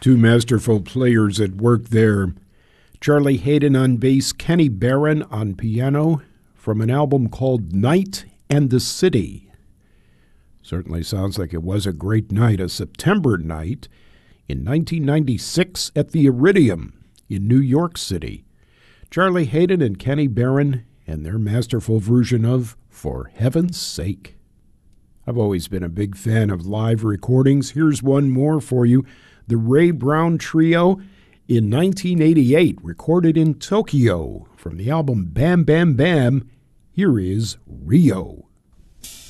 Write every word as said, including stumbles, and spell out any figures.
Two masterful players at work there. Charlie Haden on bass, Kenny Barron on piano, from an album called Night and the City. Certainly sounds like it was a great night, a September night in nineteen ninety-six at the Iridium in New York City. Charlie Haden and Kenny Barron and their masterful version of For Heaven's Sake. I've always been a big fan of live recordings. Here's one more for you. The Ray Brown Trio in nineteen eighty-eight, recorded in Tokyo. From the album Bam Bam Bam, here is Rio.